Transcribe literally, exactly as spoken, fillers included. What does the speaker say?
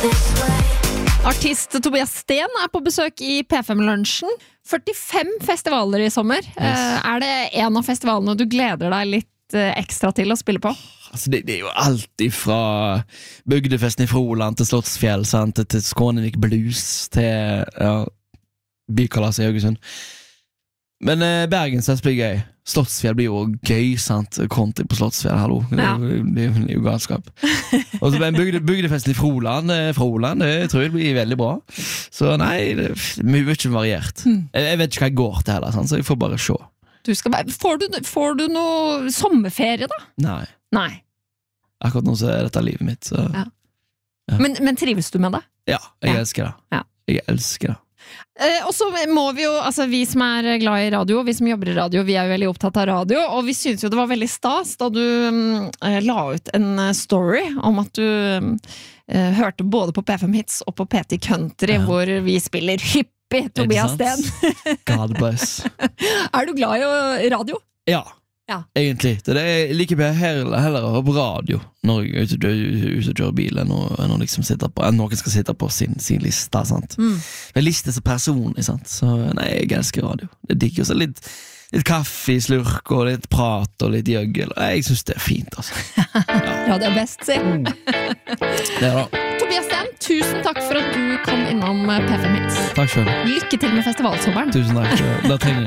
Artist Tobias Sten er på besøk i P fem-lunsjen. førtifem festivaler i sommer. Yes. Er det en av festivalene du gleder deg litt ekstra til å spille på? Altså det, det er jo alt ifra Bygdefesten i Froland til Slottsfjell, sant? Til, til Skånevik Blues, til ja, Bykalas i Haugesund. Men eh, Bergensfest blir gøy. Slottsfjell blir jo gøy, sant? Country på Slottsfjell, hallo. Det, ja. det, det, det er jo galskap. Og så blir bygde, Bygdefesten i Froland, eh, Froland, det tror jeg blir veldig bra. Så nei, det er mye ikke variert. Mm. Jeg, jeg vet ikke hva jeg går til heller, sant? Så jeg får bare se. Du skal bare, får, du, får du noe sommerferie da? Nei. Nei. Akkurat nå så er dette livet mitt, så... Ja. Ja. Men, men trives du med det? Ja, jeg ja. elsker det. Ja. Jeg elsker det. Eh, og så må vi jo, altså vi som er glad i radio, vi som jobber i radio, vi er jo veldig opptatt av radio, og vi synes jo det var veldig stas da du eh, la ut en story om at du eh, hørte både på P fem Hits og på P T Country, ja. Hvor vi spiller hyppig Tobias Sten. God bless. Er du glad i radio? Ja. Ja. Egentlig, det er like heller, heller å ha på radio når jeg er ute, ute og kjører bil enn å liksom sitte på, enn noen skal sitte på sin, sin liste, sant? Mm. Det er liste så personlig, sant? Så nei, jeg elsker radio. Det digger også litt, litt kaffe, slurk og litt prat og litt jøggel. Jeg synes det er fint, altså. Ja. Radio er best, si. Mm. Det er da. Tobias Sten, tusen takk for at du kom innom P fem Hits. Takk selv. Lykke til med festivalsommeren. Tusen takk. Da trenger jeg